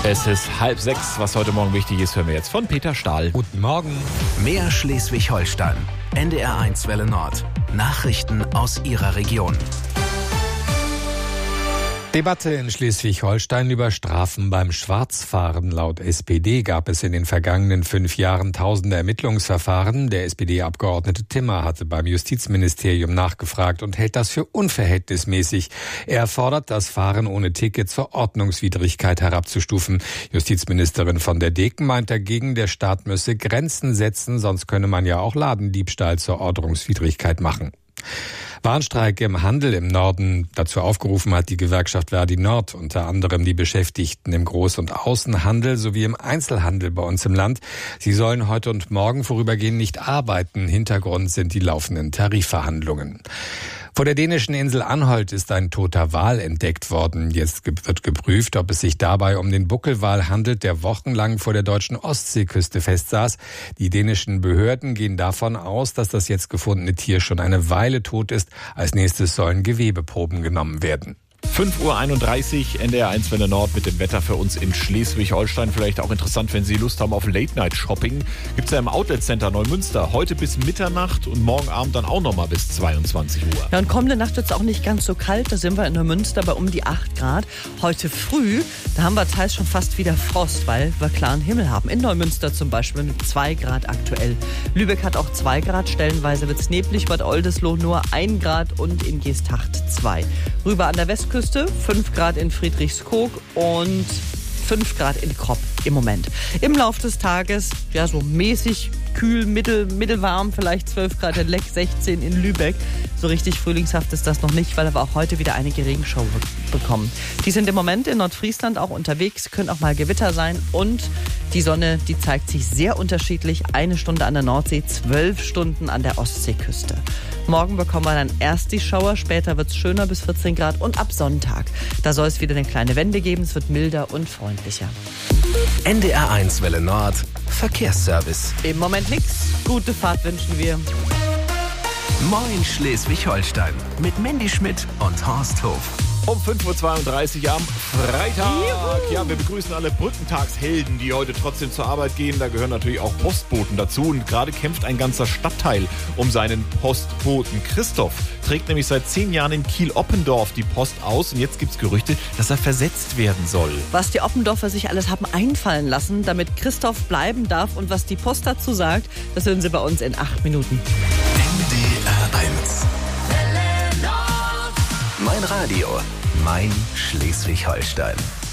Es ist 5:30. Was heute Morgen wichtig ist, hören wir jetzt von Peter Stahl. Guten Morgen. Mehr Schleswig-Holstein. NDR1 Welle Nord. Nachrichten aus Ihrer Region. Debatte in Schleswig-Holstein über Strafen beim Schwarzfahren. Laut SPD gab es in den vergangenen 5 Jahren tausende Ermittlungsverfahren. Der SPD-Abgeordnete Timmer hatte beim Justizministerium nachgefragt und hält das für unverhältnismäßig. Er fordert, das Fahren ohne Ticket zur Ordnungswidrigkeit herabzustufen. Justizministerin von der Deken meint dagegen, der Staat müsse Grenzen setzen, sonst könne man ja auch Ladendiebstahl zur Ordnungswidrigkeit machen. Warnstreik im Handel im Norden. Dazu aufgerufen hat die Gewerkschaft Verdi Nord, unter anderem die Beschäftigten im Groß- und Außenhandel sowie im Einzelhandel bei uns im Land. Sie sollen heute und morgen vorübergehend nicht arbeiten. Hintergrund sind die laufenden Tarifverhandlungen. Vor der dänischen Insel Anholt ist ein toter Wal entdeckt worden. Jetzt wird geprüft, ob es sich dabei um den Buckelwal handelt, der wochenlang vor der deutschen Ostseeküste festsaß. Die dänischen Behörden gehen davon aus, dass das jetzt gefundene Tier schon eine Weile tot ist. Als nächstes sollen Gewebeproben genommen werden. 5:31 Uhr, NDR1 Welle Nord mit dem Wetter für uns in Schleswig-Holstein. Vielleicht auch interessant, wenn Sie Lust haben auf Late-Night-Shopping. Gibt's ja im Outlet-Center Neumünster. Heute bis Mitternacht und morgen Abend dann auch nochmal bis 22 Uhr. Ja, und kommende Nacht wird es auch nicht ganz so kalt. Da sind wir in Neumünster bei um die 8 Grad. Heute früh, da haben wir teils schon fast wieder Frost, weil wir klaren Himmel haben. In Neumünster zum Beispiel mit 2 Grad aktuell. Lübeck hat auch 2 Grad. Stellenweise wird es neblig. Bad Oldesloe nur 1 Grad und in Geesthacht 2. Rüber an der Westküste 5 Grad in Friedrichskoog und 5 Grad in Kropp im Moment. Im Laufe des Tages, ja, so mäßig kühl, mittelwarm, vielleicht 12 Grad in Leck, 16 in Lübeck. So richtig frühlingshaft ist das noch nicht, weil wir auch heute wieder einige Regenschauer bekommen. Die sind im Moment in Nordfriesland auch unterwegs, können auch mal Gewitter sein und die Sonne, die zeigt sich sehr unterschiedlich. 1 Stunde an der Nordsee, 12 Stunden an der Ostseeküste. Morgen bekommen wir dann erst die Schauer, später wird es schöner bis 14 Grad und ab Sonntag. Da soll es wieder eine kleine Wende geben, es wird milder und freundlicher. NDR1 Welle Nord. Verkehrsservice. Im Moment nichts. Gute Fahrt wünschen wir. Moin Schleswig-Holstein. Mit Mandy Schmidt und Horst Hof. Um 5:32 Uhr am Freitag. Juhu. Ja, wir begrüßen alle Brückentagshelden, die heute trotzdem zur Arbeit gehen. Da gehören natürlich auch Postboten dazu. Und gerade kämpft ein ganzer Stadtteil um seinen Postboten. Christoph trägt nämlich seit 10 Jahren in Kiel-Oppendorf die Post aus. Und jetzt gibt es Gerüchte, dass er versetzt werden soll. Was die Oppendorfer sich alles haben einfallen lassen, damit Christoph bleiben darf und was die Post dazu sagt, das hören Sie bei uns in 8 Minuten. NDR1. Mein Radio. Mein Schleswig-Holstein.